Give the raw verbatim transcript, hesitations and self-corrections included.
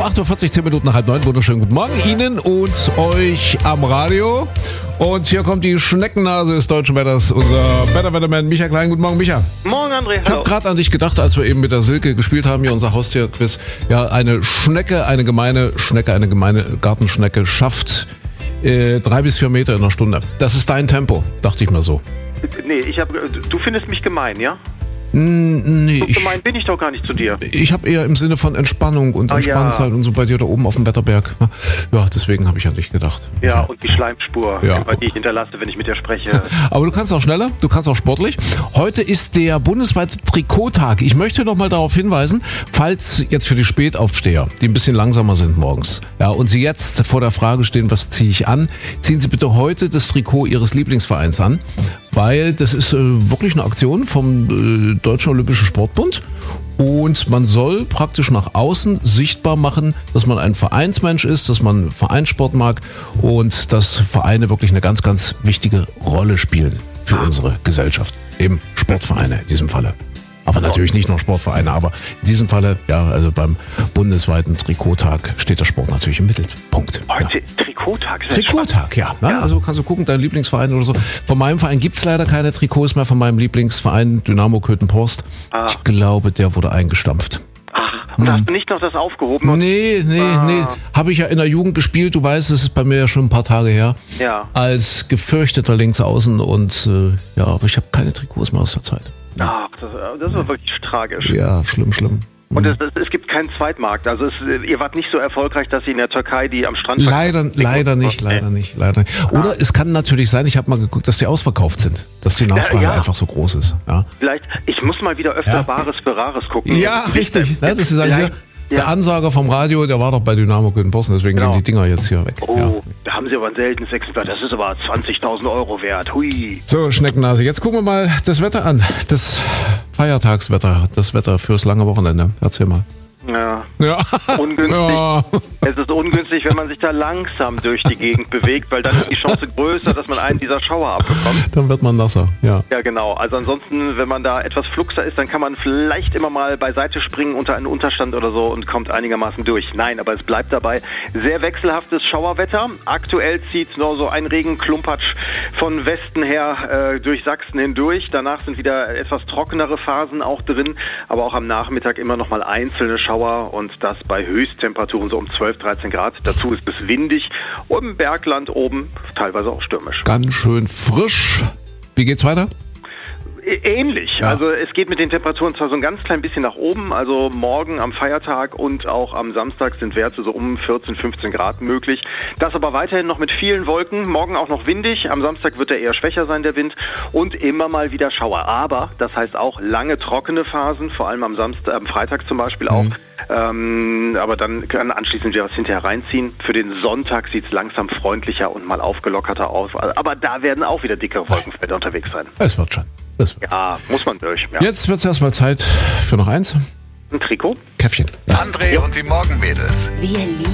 acht Uhr vierzig, zehn Minuten nach halb neun. Wunderschönen guten Morgen Ihnen und euch am Radio. Und hier kommt die Schneckennase des deutschen Wetters, unser Wetter-Wetterman Micha Klein. Guten Morgen, Micha. Morgen, André. Ich habe gerade an dich gedacht, als wir eben mit der Silke gespielt haben, hier unser Haustier-Quiz. Ja, eine Schnecke, eine gemeine Schnecke, eine gemeine Gartenschnecke schafft äh, drei bis vier Meter in einer Stunde. Das ist dein Tempo, dachte ich mir so. Nee, ich hab, du findest mich gemein, ja? Nee, So ich, gemein bin ich doch gar nicht zu dir. ich habe eher im Sinne von Entspannung und Ah, Entspanntheit ja. und so bei dir da oben auf dem Wetterberg. Ja, deswegen habe ich an dich gedacht. Ja, und die Schleimspur, Ja. die ich hinterlasse, wenn ich mit dir spreche. Aber du kannst auch schneller, du kannst auch sportlich. Heute ist der bundesweite Trikottag. Ich möchte noch mal darauf hinweisen, falls jetzt für die Spätaufsteher, die ein bisschen langsamer sind morgens, ja, und Sie jetzt vor der Frage stehen, was ziehe ich an, ziehen Sie bitte heute das Trikot Ihres Lieblingsvereins an, weil das ist äh, wirklich eine Aktion vom äh, Deutschen Olympischen Sportbund. Und man soll praktisch nach außen sichtbar machen, dass man ein Vereinsmensch ist, dass man Vereinssport mag und dass Vereine wirklich eine ganz, ganz wichtige Rolle spielen für unsere Gesellschaft. Eben Sportvereine in diesem Falle. Aber natürlich nicht nur Sportvereine, aber in diesem Falle, ja, also beim bundesweiten Trikottag steht der Sport natürlich im Mittelpunkt. Ja. Heute Trikottag. ist ja Trikottag, ja. Na, also kannst du gucken, dein Lieblingsverein oder so. Von meinem Verein gibt's leider keine Trikots mehr, von meinem Lieblingsverein Dynamo Köthen-Porst. Ah. Ich glaube, der wurde eingestampft. Ach, und hast du nicht noch das aufgehoben? Und Nee, nee, Ah. nee. Habe ich ja in der Jugend gespielt, du weißt, das ist bei mir ja schon ein paar Tage her. Ja. Als gefürchteter Linksaußen und äh, ja, aber ich habe keine Trikots mehr aus der Zeit. Ach, das, das ist wirklich tragisch. Ja, schlimm, schlimm. Und es, es, es gibt keinen Zweitmarkt. Also es, ihr wart nicht so erfolgreich, dass ihr in der Türkei die am Strand... Leider, leider nicht, leider nicht, leider nicht. Oder es kann natürlich sein, ich habe mal geguckt, dass die ausverkauft sind, dass die Nachfrage Ja, ja. einfach so groß ist. Ja, Vielleicht, ich muss mal wieder öfter Ja. Bares für Rares gucken. ja richtig. Ne, das ist ja hier, Vielleicht- der ja. Ansager vom Radio, der war doch bei Dynamo Köthen-Porst, deswegen Genau. gehen die Dinger jetzt hier weg. Oh, Ja. da haben sie aber ein seltenes Exemplar. Das ist aber zwanzigtausend Euro wert. Hui. So, Schneckennase, jetzt gucken wir mal das Wetter an. Das Feiertagswetter, das Wetter fürs lange Wochenende. Erzähl mal. Ja. Ja. Ungünstig. Ja. Es ist ungünstig, wenn man sich da langsam durch die Gegend bewegt, weil dann ist die Chance größer, dass man einen dieser Schauer abbekommt. Dann wird man nasser, ja. Ja, genau. Also ansonsten, wenn man da etwas fluxer ist, dann kann man vielleicht immer mal beiseite springen unter einen Unterstand oder so und kommt einigermaßen durch. Nein, aber es bleibt dabei. Sehr wechselhaftes Schauerwetter. Aktuell zieht nur so ein Regenklumpatsch von Westen her äh, durch Sachsen hindurch. Danach sind wieder etwas trockenere Phasen auch drin, aber auch am Nachmittag immer noch mal einzelne Schauer und das bei Höchsttemperaturen so um zwölf, dreizehn Grad. Dazu ist es windig und im Bergland oben teilweise auch stürmisch. Ganz schön frisch. Wie geht's weiter? Ähnlich. Ja. Also es geht mit den Temperaturen zwar so ein ganz klein bisschen nach oben, also morgen am Feiertag und auch am Samstag sind Werte so um vierzehn, fünfzehn Grad möglich. Das aber weiterhin noch mit vielen Wolken, morgen auch noch windig, am Samstag wird er eher schwächer sein, der Wind, und immer mal wieder Schauer. Aber das heißt auch lange trockene Phasen, vor allem am Samstag, am Freitag zum Beispiel auch. Mhm. Ähm, aber dann kann anschließend wieder was hinterher reinziehen. Für den Sonntag sieht es langsam freundlicher und mal aufgelockerter aus. Aber da werden auch wieder dickere Wolkenfelder unterwegs sein. Es wird schon. Es wird. Ja, muss man durch. Ja. Jetzt wird's erstmal Zeit für noch eins. Ein Trikot? Käffchen. André und die Morgenmädels. Wir lieben